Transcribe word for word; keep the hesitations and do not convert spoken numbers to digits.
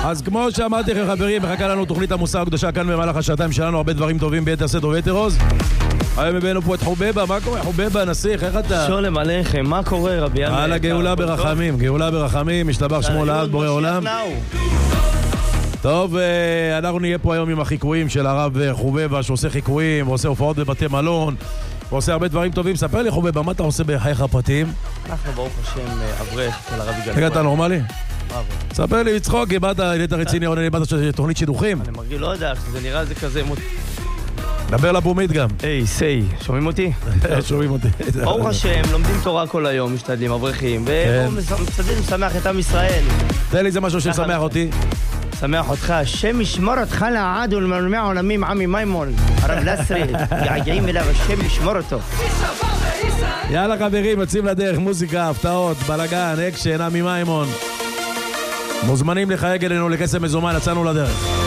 אז כמו שאמרתי לכם חברים, מחכה לנו תוכנית המוסר הקדושה כאן במהלך השעתיים שלנו, הרבה דברים טובים ביתר סט וביתר עוז. היום הבאנו פה את חובבה, מה קורה חובבה נסיך, איך אתה? שולם עליכם, מה קורה רבי עמי? על הגאולה ברחמים, גאולה ברחמים, משתבח שמו לעד בורא עולם. טוב, אנחנו נהיה פה היום עם החיקויים של הרב חובבה שעושה חיקויים ועושה הופעות בבתי מלון ועושה הרבה דברים טובים. ספר לי חובבה, מה אתה עושה בחייך הפרטיים? אנחנו ברוך השם אברך של הרב יגאל. רגע, אתה נורמלי? ברור. ספר לי בצחוק, באת ליתר רציני, או באת תוכנית שידוכים? אני מרגיל, לא יודע, זה נראה זה כזה מות... דבר לבומית גם. היי, סי, שומעים אותי? שומעים אותי. ברוך השם, לומדים תורה כל היום, משתדלים, אברכים, ומשתדלים לשמח את עם ישראל. תן לי זה משהו שמשמח אותי. שמח אותך, השם ישמור אותך לעד ולמנומי העולמים, עמי מימון, הרב לסרי, יעגעים אליו, השם ישמור אותו. יאללה חברים, יוצאים לדרך, מוזיקה, הפתעות, בלגן, אקשן, עמי מימון. מוזמנים לחייג אלינו לכסף מזומן, יצאנו לדרך.